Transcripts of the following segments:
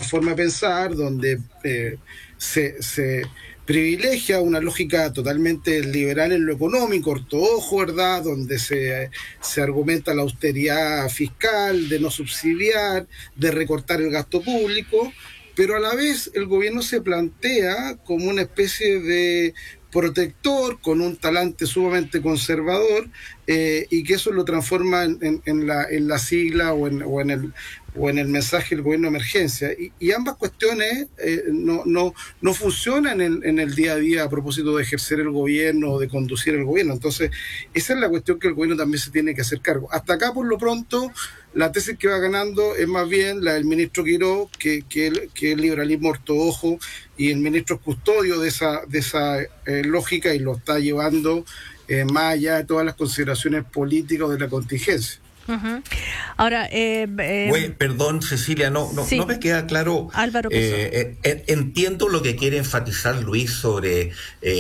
forma de pensar donde se privilegia una lógica totalmente liberal en lo económico, ortodoxo, ¿verdad? Donde se argumenta la austeridad fiscal, de no subsidiar, de recortar el gasto público, pero a la vez el gobierno se plantea como una especie de protector con un talante sumamente conservador, y que eso lo transforma en la sigla o en el mensaje del gobierno de emergencia. Y ambas cuestiones no funcionan en el día a día a propósito de ejercer el gobierno o de conducir el gobierno. Entonces, esa es la cuestión que el gobierno también se tiene que hacer cargo. Hasta acá, por lo pronto, la tesis que va ganando es más bien la del ministro Quirós, que el liberalismo ortodoxo, y el ministro es custodio de esa lógica, y lo está llevando más allá de todas las consideraciones políticas de la contingencia. Uh-huh. Ahora, perdón, Cecilia, sí. No me queda claro. Álvaro, entiendo lo que quiere enfatizar Luis sobre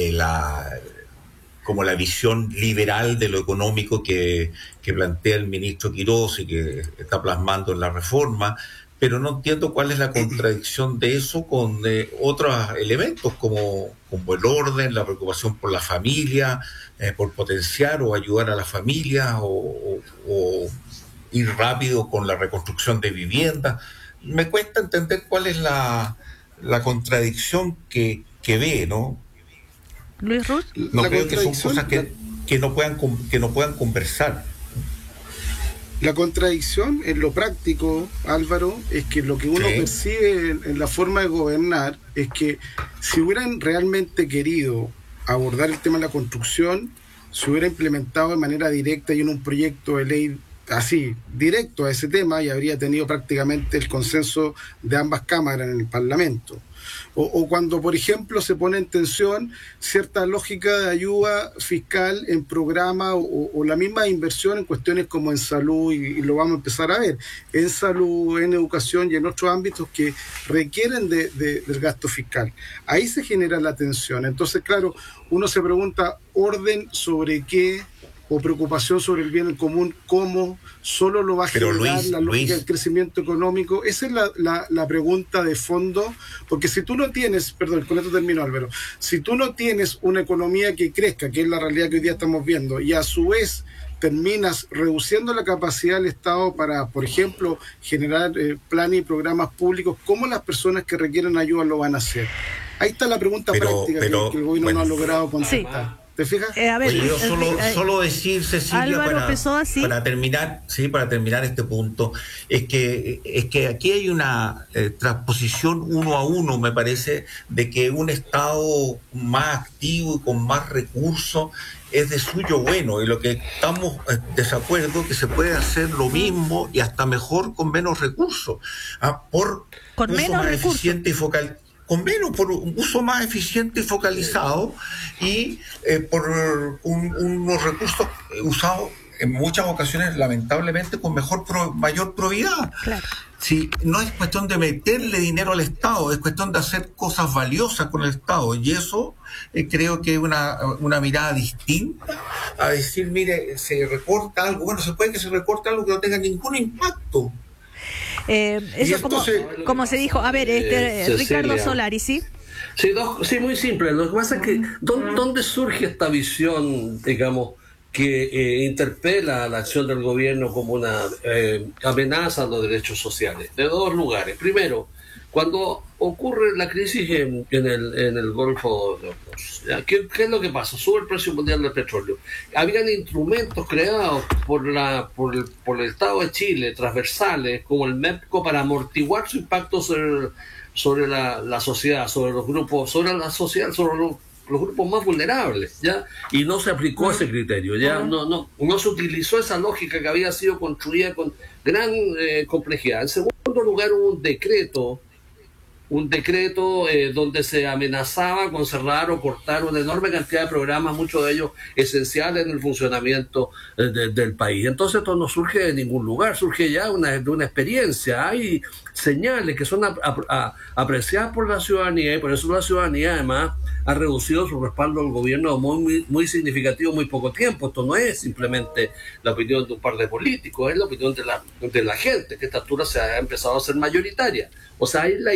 como la visión liberal de lo económico que plantea el ministro Quirós y que está plasmando en la reforma, pero no entiendo cuál es la contradicción de eso con otros elementos como el orden, la preocupación por la familia, por potenciar o ayudar a la familia o ir rápido con la reconstrucción de viviendas. Me cuesta entender cuál es la contradicción que ve, ¿no? Luis Ruz. No creo que son cosas que no puedan conversar. La contradicción en lo práctico, Álvaro, es que lo que uno percibe en la forma de gobernar es que si hubieran realmente querido abordar el tema de la construcción, se hubiera implementado de manera directa y en un proyecto de ley así, directo a ese tema, y habría tenido prácticamente el consenso de ambas cámaras en el Parlamento. O cuando, por ejemplo, se pone en tensión cierta lógica de ayuda fiscal en programa o la misma inversión en cuestiones como en salud, y lo vamos a empezar a ver, en salud, en educación y en otros ámbitos que requieren del gasto fiscal. Ahí se genera la tensión. Entonces, claro, uno se pregunta, ¿orden sobre qué? O preocupación sobre el bien común, ¿cómo solo lo va a generar la lógica del crecimiento económico? Esa es la pregunta de fondo, porque si tú no tienes, perdón, con esto termino, Álvaro, si tú no tienes una economía que crezca, que es la realidad que hoy día estamos viendo, y a su vez terminas reduciendo la capacidad del Estado para, por ejemplo, generar planes y programas públicos, ¿cómo las personas que requieren ayuda lo van a hacer? Ahí está la pregunta práctica que el gobierno no ha logrado contestar. Sí. ¿Te fijas? A ver, yo solo decir, Cecilia, Álvaro, para terminar este punto, es que aquí hay una transposición 1-1, me parece, de que un Estado más activo y con más recursos es de suyo bueno, y lo que estamos desacuerdo que se puede hacer lo mismo y hasta mejor con menos recursos, con menos recursos, por un uso más eficiente y focalizado, y por unos recursos usados en muchas ocasiones, lamentablemente, con mayor probidad. Claro. Si no es cuestión de meterle dinero al Estado, es cuestión de hacer cosas valiosas con el Estado, y eso creo que es una mirada distinta a decir, mire, se recorta algo. Bueno, se puede que se recorte algo que no tenga ningún impacto. Eso entonces, como se dijo, a ver, Ricardo Solari, ¿sí? Sí, muy simple. Lo que pasa es que ¿dónde surge esta visión, digamos, que interpela la acción del gobierno como una amenaza a los derechos sociales? De dos lugares. Primero, cuando ocurre la crisis en el Golfo de Hormuz, ¿qué es lo que pasa? Sube el precio mundial del petróleo. Habían instrumentos creados por el Estado de Chile, transversales, como el MEPCO, para amortiguar su impacto sobre la sociedad, sobre los grupos, sobre la sociedad, sobre los grupos más vulnerables, ¿ya? Y no se aplicó ese criterio, ¿ya? No se utilizó esa lógica que había sido construida con gran complejidad. En segundo lugar, hubo un decreto donde se amenazaba con cerrar o cortar una enorme cantidad de programas, muchos de ellos esenciales en el funcionamiento del país. Entonces esto no surge de ningún lugar, surge ya de una experiencia. Hay señales que son apreciadas por la ciudadanía, y por eso la ciudadanía además ha reducido su respaldo al gobierno muy, muy significativo en muy poco tiempo. Esto no es simplemente la opinión de un par de políticos, es la opinión de la gente, que a esta altura se ha empezado a ser mayoritaria. O sea, hay la